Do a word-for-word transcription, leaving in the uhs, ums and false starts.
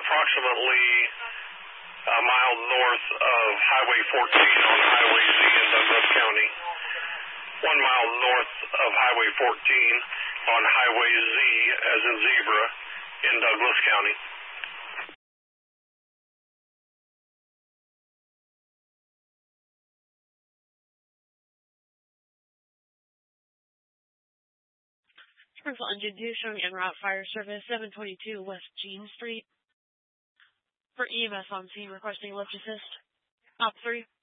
approximately a mile north of Highway fourteen on Highway Z in Douglas County. One mile north of Highway fourteen on Highway Z, as in zebra, in Douglas County. Springfield Engine two showing en route fire service seven twenty-two West Jean Street. For E M S on scene requesting lift assist. Top three.